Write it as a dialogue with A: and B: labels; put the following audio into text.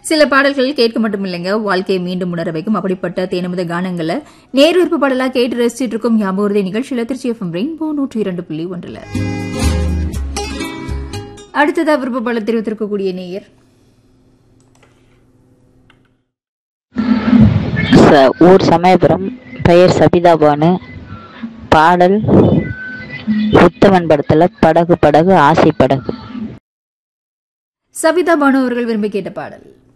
A: சில பாடல்கள் கேட்க மட்டும் இல்லைங்க, வாழ்க்கையை மீண்டும் உணர வைக்கும். அப்படிப்பட்ட தேனமுத கானங்களை நேர்விருப்பு பாடலா கேட்டு ரசிச்சிட்டு இருக்கும் ஞாபகம் நிகழ்ச்சியில திருச்சி எஃப்எம் ரெயின்போ 102.1. அடுத்ததா விருப்ப பாடல் தெரிவித்திருக்கக்கூடிய நேயர்
B: ஊர் சமயபுரம், பெயர் சபிதா பானு. பாடல் உத்தமன் படத்துல படகு படகு ஆசை படகு.
A: சபிதா பானு அவர்கள் விரும்பி கேட்ட பாடல்.